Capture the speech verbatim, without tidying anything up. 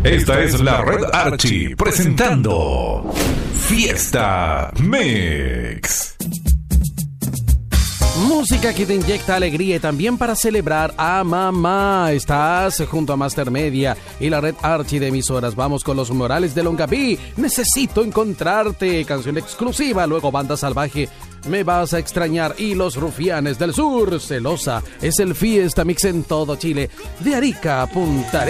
Esta es la Red Archie presentando Fiesta Mix. Música que te inyecta alegría y también para celebrar a mamá. Estás junto a Master Media y la Red Archie de emisoras. Vamos con los Morales de Longaví. Necesito encontrarte. Canción exclusiva. Luego Banda Salvaje. Me vas a extrañar. Y los Rufianes del Sur. Celosa. Es el Fiesta Mix en todo Chile. De Arica a Punta Arenas.